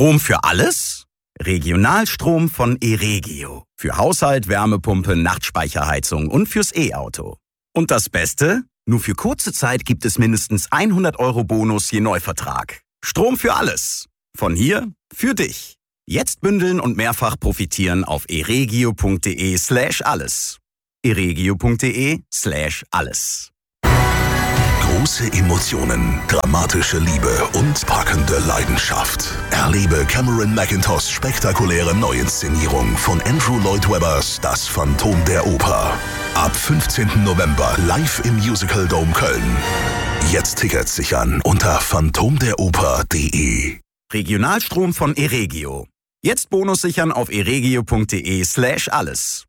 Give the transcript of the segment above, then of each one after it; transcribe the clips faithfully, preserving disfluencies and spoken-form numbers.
Strom für alles? Regionalstrom von Eregio. Für Haushalt, Wärmepumpe, Nachtspeicherheizung und fürs E-Auto. Und das Beste? Nur für kurze Zeit gibt es mindestens hundert Euro Bonus je Neuvertrag. Strom für alles. Von hier für dich. Jetzt bündeln und mehrfach profitieren auf eregio.de slash alles. eregio.de slash alles. Große Emotionen, dramatische Liebe und packende Leidenschaft. Erlebe Cameron Mackintoshs spektakuläre Neuinszenierung von Andrew Lloyd Webbers Das Phantom der Oper. Ab fünfzehnten November live im Musical Dome Köln. Jetzt Tickets sichern unter phantomderoper punkt de. Regionalstrom von Eregio. Jetzt Bonus sichern auf eregio.de slash alles.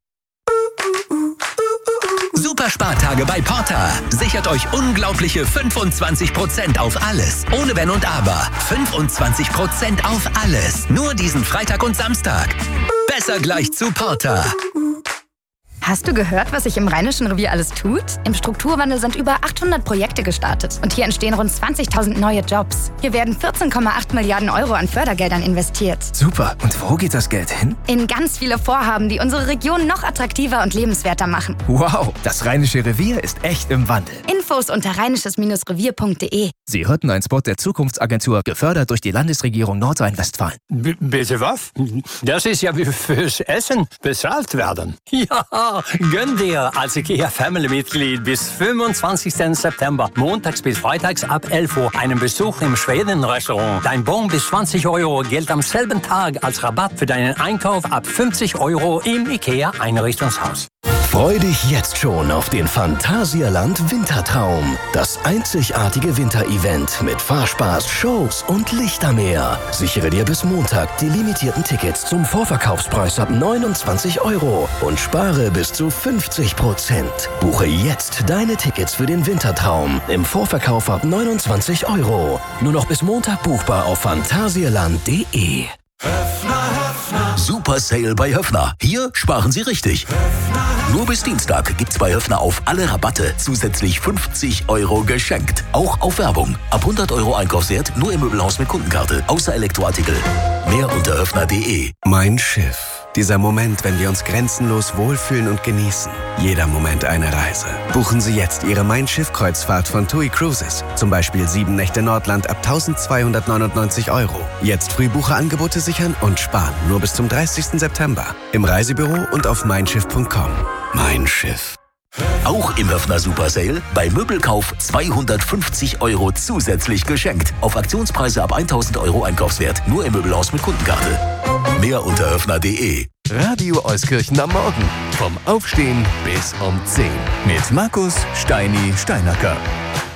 Super Spartage bei Porter. Sichert euch unglaubliche fünfundzwanzig Prozent auf alles. Ohne Wenn und Aber. fünfundzwanzig Prozent auf alles. Nur diesen Freitag und Samstag. Besser gleich zu Porter. Hast du gehört, was sich im Rheinischen Revier alles tut? Im Strukturwandel sind über achthundert Projekte gestartet. Und hier entstehen rund zwanzigtausend neue Jobs. Hier werden vierzehn Komma acht Milliarden Euro an Fördergeldern investiert. Super. Und wo geht das Geld hin? In ganz viele Vorhaben, die unsere Region noch attraktiver und lebenswerter machen. Wow, das Rheinische Revier ist echt im Wandel. Infos unter rheinisches Revier punkt de. Sie hörten einen Spot der Zukunftsagentur, gefördert durch die Landesregierung Nordrhein-Westfalen. B- bitte was? Das ist ja wie fürs Essen bezahlt werden. Ja, gönn dir als IKEA Family-Mitglied bis fünfundzwanzigsten September, montags bis freitags ab elf Uhr, einen Besuch im Schweden-Restaurant. Dein Bon bis zwanzig Euro gilt am selben Tag als Rabatt für deinen Einkauf ab fünfzig Euro im IKEA-Einrichtungshaus. Freu dich jetzt schon auf den Phantasialand Wintertraum. Das einzigartige Winterevent mit Fahrspaß, Shows und Lichtermeer. Sichere dir bis Montag die limitierten Tickets zum Vorverkaufspreis ab neunundzwanzig Euro und spare bis zu fünfzig Prozent. Buche jetzt deine Tickets für den Wintertraum im Vorverkauf ab neunundzwanzig Euro. Nur noch bis Montag buchbar auf phantasialand punkt de. Super Sale bei Höffner. Hier sparen Sie richtig. Nur bis Dienstag gibt's bei Höffner auf alle Rabatte zusätzlich fünfzig Euro geschenkt. Auch auf Werbung. Ab hundert Euro Einkaufswert nur im Möbelhaus mit Kundenkarte. Außer Elektroartikel. Mehr unter höffner punkt de. Mein Schiff. Dieser Moment, wenn wir uns grenzenlos wohlfühlen und genießen. Jeder Moment eine Reise. Buchen Sie jetzt Ihre Mein Schiff-Kreuzfahrt von TUI Cruises. Zum Beispiel sieben Nächte Nordland ab eintausendzweihundertneunundneunzig Euro. Jetzt Frühbucherangebote sichern und sparen. Nur bis zum dreißigsten September. Im Reisebüro und auf meinschiff punkt com. Mein Schiff. Auch im Höffner Super Sale bei Möbelkauf zweihundertfünfzig Euro zusätzlich geschenkt. Auf Aktionspreise ab tausend Euro Einkaufswert. Nur im Möbelhaus mit Kundenkarte. Mehr unter höffner punkt de. Radio Euskirchen am Morgen. Vom Aufstehen bis um zehn. Mit Markus Steini Steinacker.